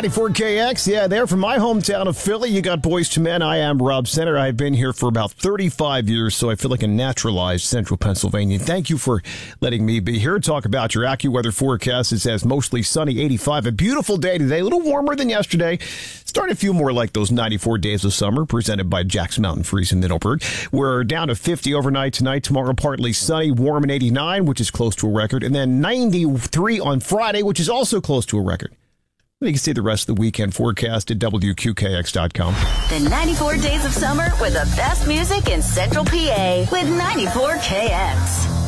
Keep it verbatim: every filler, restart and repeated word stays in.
ninety-four K X, yeah, there from my hometown of Philly. You got Boys to Men. I am Rob Center. I've been here for about thirty-five years, so I feel like a naturalized Central Pennsylvanian. Thank you for letting me be here. Talk about your AccuWeather forecast. It says mostly sunny, eighty-five. A beautiful day today, a little warmer than yesterday. Starting to feel more like those ninety-four days of summer presented by Jack's Mountain Freeze in Middleburg. We're down to fifty overnight tonight. Tomorrow, partly sunny, warm and eighty-nine, which is close to a record. And then ninety-three on Friday, which is also close to a record. You can see the rest of the weekend forecast at W Q K X dot com. The ninety-four days of summer with the best music in Central P A with ninety-four K X.